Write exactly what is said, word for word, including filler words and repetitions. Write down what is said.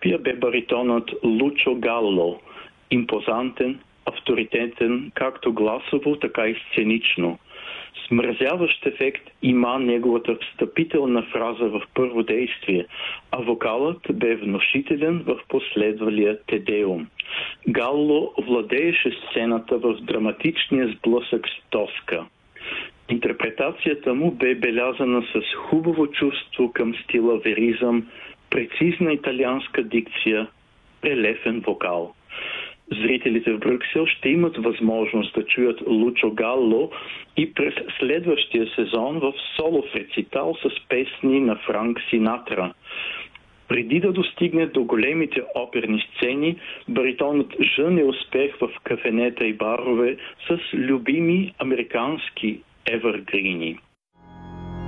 София бе баритонът Лучо Галло, импозантен, авторитетен, както гласово, така и сценично. Смразяващ ефект има неговата встъпителна фраза в първо действие, а вокалът бе внушителен в последвалия Тедеум. Галло владееше сцената в драматичния сблъсък с Тоска. Интерпретацията му бе белязана с хубаво чувство към стила веризъм, прецизна италианска дикция, прелефен вокал. Зрителите в Брюксел ще имат възможност да чуят Лучо Галло и през следващия сезон в солов рецитал с песни на Франк Синатра. Преди да достигне до големите оперни сцени, баритонът жъне успех в кафенета и барове с любими американски евъргрини.